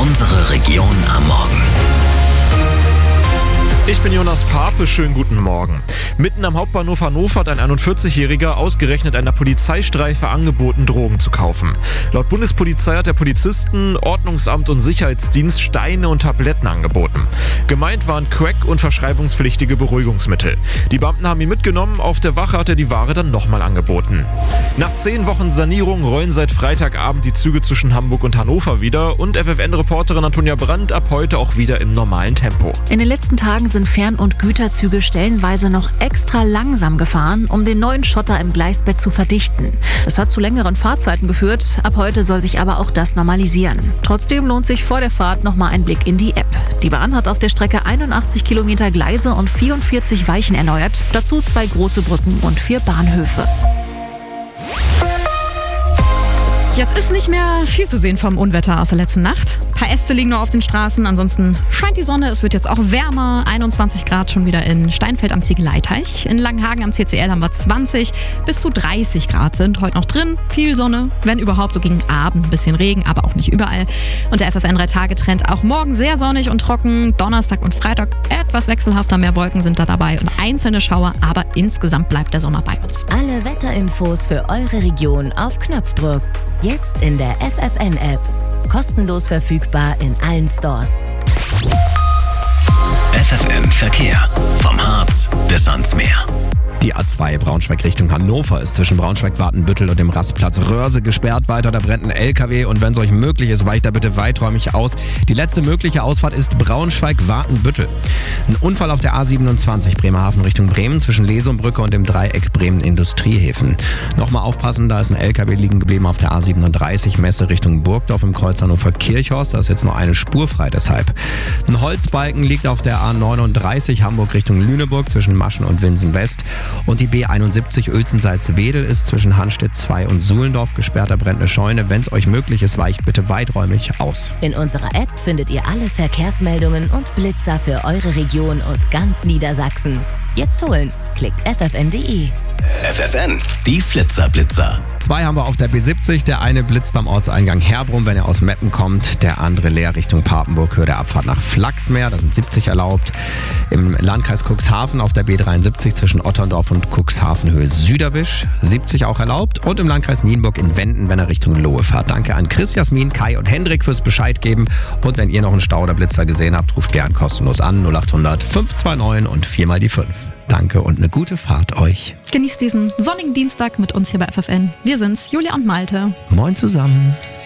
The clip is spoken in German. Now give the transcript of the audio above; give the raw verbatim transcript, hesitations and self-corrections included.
Unsere Region am Morgen. Ich bin Jonas Pape, schönen guten Morgen. Mitten am Hauptbahnhof Hannover hat ein einundvierzigjähriger ausgerechnet einer Polizeistreife angeboten, Drogen zu kaufen. Laut Bundespolizei hat der Polizisten, Ordnungsamt und Sicherheitsdienst Steine und Tabletten angeboten. Gemeint waren Crack und verschreibungspflichtige Beruhigungsmittel. Die Beamten haben ihn mitgenommen, auf der Wache hat er die Ware dann nochmal angeboten. Nach zehn Wochen Sanierung rollen seit Freitagabend die Züge zwischen Hamburg und Hannover wieder und F F N-Reporterin Antonia Brandt ab heute auch wieder im normalen Tempo. In den letzten Tagen sind Fern- und Güterzüge stellenweise noch extra langsam gefahren, um den neuen Schotter im Gleisbett zu verdichten. Das hat zu längeren Fahrzeiten geführt, ab heute soll sich aber auch das normalisieren. Trotzdem lohnt sich vor der Fahrt nochmal ein Blick in die App. Die Bahn hat auf der Strecke einundachtzig Kilometer Gleise und vierundvierzig Weichen erneuert, dazu zwei große Brücken und vier Bahnhöfe. Jetzt ist nicht mehr viel zu sehen vom Unwetter aus der letzten Nacht. Ein paar Äste liegen nur auf den Straßen, ansonsten scheint die Sonne. Es wird jetzt auch wärmer, einundzwanzig Grad schon wieder in Steinfeld am Ziegeleihteich. In Langenhagen am C C L haben wir zwanzig, bis zu dreißig Grad sind heute noch drin. Viel Sonne, wenn überhaupt so gegen Abend ein bisschen Regen, aber auch nicht überall. Und der F F N drei Tage Trend auch morgen sehr sonnig und trocken. Donnerstag und Freitag etwas wechselhafter, mehr Wolken sind da dabei und einzelne Schauer, aber insgesamt bleibt der Sommer bei uns. Alle Wetterinfos für eure Region auf Knopfdruck. Jetzt in der F F N-App. Kostenlos verfügbar in allen Stores. F F N Verkehr. Vom Harz bis ans Meer. Die A zwei Braunschweig Richtung Hannover ist zwischen Braunschweig-Wartenbüttel und dem Rastplatz Röhrse gesperrt. Weiter, da brennt ein L K W und wenn es euch möglich ist, weicht da bitte weiträumig aus. Die letzte mögliche Ausfahrt ist Braunschweig-Wartenbüttel. Ein Unfall auf der A siebenundzwanzig Bremerhaven Richtung Bremen zwischen Lesumbrücke und dem Dreieck Bremen-Industriehäfen. Nochmal aufpassen, da ist ein L K W liegen geblieben auf der A siebenunddreißig Messe Richtung Burgdorf im Kreuz Hannover-Kirchhorst. Da ist jetzt nur eine Spur frei deshalb. Ein Holzbalken liegt auf der A neununddreißig Hamburg Richtung Lüneburg zwischen Maschen und Winsen West. Und die B einundsiebzig Uelzen-Salzwedel ist zwischen Hanstedt zwei und Suhlendorf gesperrt. Da brennt eine Scheune. Wenn es euch möglich ist, weicht bitte weiträumig aus. In unserer App findet ihr alle Verkehrsmeldungen und Blitzer für eure Region und ganz Niedersachsen. Jetzt holen. Klickt f f n punkt d e. F F N, die Flitzer-Blitzer. Zwei haben wir auf der B siebzig. Der eine blitzt am Ortseingang Herbrum, wenn er aus Meppen kommt. Der andere leer Richtung Papenburg, Höhe der Abfahrt nach Flachsmeer. Da sind siebzig erlaubt. Im Landkreis Cuxhaven auf der B dreiundsiebzig zwischen Otterndorf und Cuxhaven, Höhe Süderwisch. siebzig auch erlaubt. Und im Landkreis Nienburg in Wenden, wenn er Richtung Lohe fährt. Danke an Chris, Jasmin, Kai und Hendrik fürs Bescheid geben. Und wenn ihr noch einen Stau oder Blitzer gesehen habt, ruft gern kostenlos an. null acht hundert fünf zwei neun und vier mal die fünf. Danke und eine gute Fahrt euch. Genießt diesen sonnigen Dienstag mit uns hier bei F F N. Wir sind's, Julia und Malte. Moin zusammen.